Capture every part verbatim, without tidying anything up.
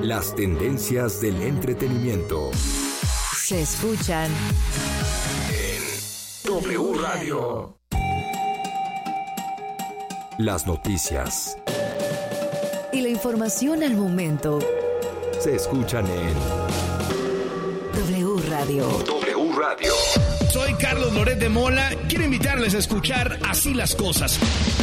Las tendencias del entretenimiento se escuchan en W Radio. Las noticias y la información al momento se escuchan en W Radio. W Radio. Soy Carlos Loret de Mola. Quiero invitarles a escuchar Así las Cosas.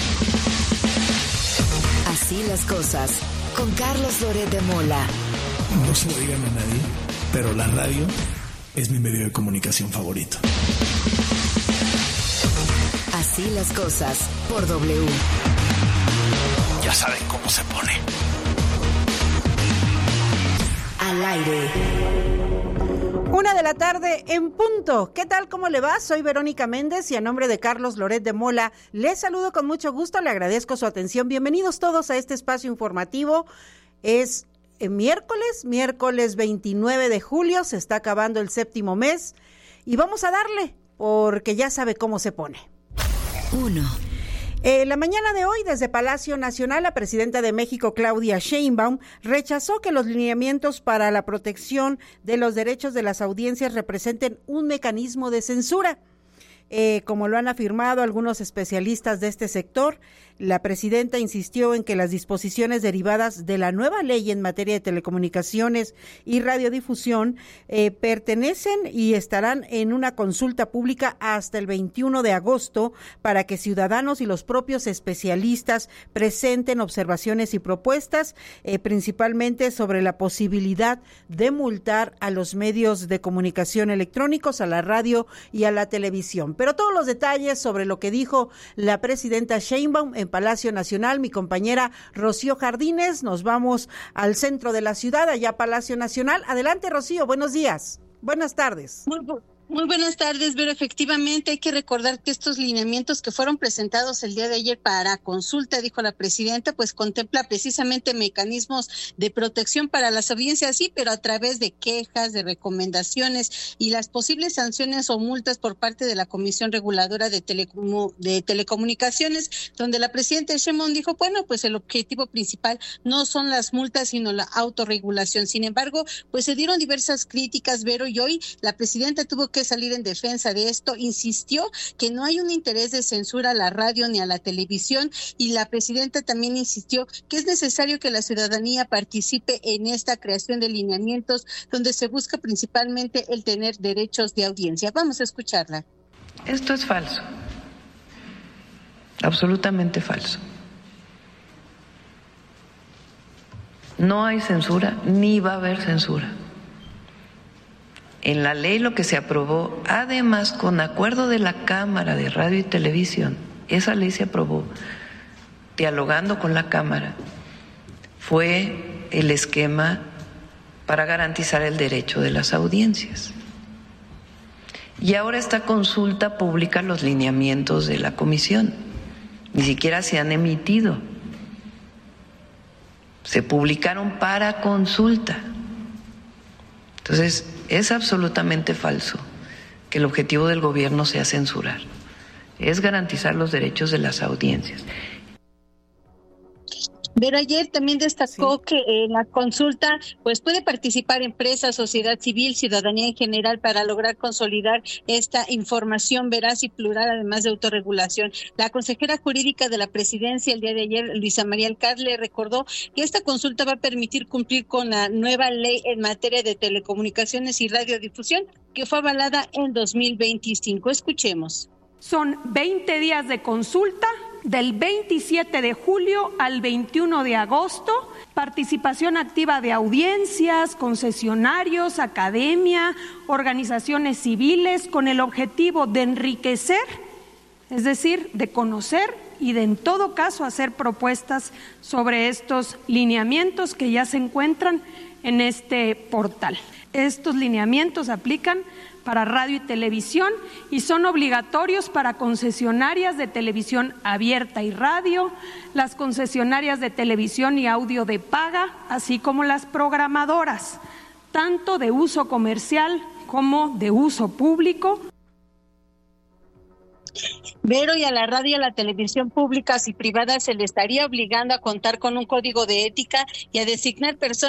Así las Cosas, con Carlos Loret de Mola. No se lo digan a nadie, pero la radio es mi medio de comunicación favorito. Así las Cosas, por W. Ya saben cómo se pone. Al aire. Una de la tarde en punto. ¿Qué tal? ¿Cómo le va? Soy Verónica Méndez y a nombre de Carlos Loret de Mola les saludo con mucho gusto, le agradezco su atención. Bienvenidos todos a este espacio informativo. Es eh, miércoles, miércoles veintinueve de julio, se está acabando el séptimo mes y vamos a darle, porque ya sabe cómo se pone. Uno. Eh, la mañana de hoy, desde Palacio Nacional, la presidenta de México, Claudia Sheinbaum, rechazó que los lineamientos para la protección de los derechos de las audiencias representen un mecanismo de censura. Eh, como lo han afirmado algunos especialistas de este sector, la presidenta insistió en que las disposiciones derivadas de la nueva ley en materia de telecomunicaciones y radiodifusión eh, pertenecen y estarán en una consulta pública hasta el veintiuno de agosto para que ciudadanos y los propios especialistas presenten observaciones y propuestas, eh, principalmente sobre la posibilidad de multar a los medios de comunicación electrónicos, a la radio y a la televisión. Pero todos los detalles sobre lo que dijo la presidenta Sheinbaum en Palacio Nacional, mi compañera Rocío Jardines, nos vamos al centro de la ciudad, allá Palacio Nacional. Adelante, Rocío, buenos días, buenas tardes. Muy, muy buenas tardes, Vero. Efectivamente, hay que recordar que estos lineamientos que fueron presentados el día de ayer para consulta, dijo la presidenta, pues contempla precisamente mecanismos de protección para las audiencias, sí, pero a través de quejas, de recomendaciones y las posibles sanciones o multas por parte de la Comisión Reguladora de, Telecomu- de Telecomunicaciones, donde la presidenta Sheinbaum dijo, bueno, pues el objetivo principal no son las multas, sino la autorregulación. Sin embargo, pues se dieron diversas críticas, Vero, y hoy la presidenta tuvo que salir en defensa de esto, insistió que no hay un interés de censura a la radio ni a la televisión, y la presidenta también insistió que es necesario que la ciudadanía participe en esta creación de lineamientos donde se busca principalmente el tener derechos de audiencia. Vamos a escucharla. Esto es falso, absolutamente falso. No hay censura, ni va a haber censura. En la ley lo que se aprobó, además con acuerdo de la Cámara de Radio y Televisión, esa ley se aprobó dialogando con la Cámara, fue el esquema para garantizar el derecho de las audiencias. Y ahora esta consulta pública, los lineamientos de la comisión, ni siquiera se han emitido, se publicaron para consulta. Entonces, es absolutamente falso que el objetivo del gobierno sea censurar, es garantizar los derechos de las audiencias. Pero ayer también destacó sí. que en la consulta pues puede participar empresas, sociedad civil, ciudadanía en general para lograr consolidar esta información veraz y plural, además de autorregulación. La consejera jurídica de la presidencia el día de ayer, Luisa María Alcalde, recordó que esta consulta va a permitir cumplir con la nueva ley en materia de telecomunicaciones y radiodifusión que fue avalada en dos mil veinticinco. Escuchemos. Son veinte días de consulta, del veintisiete de julio al veintiuno de agosto, participación activa de audiencias, concesionarios, academia, organizaciones civiles, con el objetivo de enriquecer, es decir, de conocer y de en todo caso hacer propuestas sobre estos lineamientos que ya se encuentran en este portal. Estos lineamientos aplican para radio y televisión y son obligatorios para concesionarias de televisión abierta y radio, las concesionarias de televisión y audio de paga, así como las programadoras, tanto de uso comercial como de uso público. Vero, y a la radio y a la televisión públicas y privadas se le estaría obligando a contar con un código de ética y a designar personas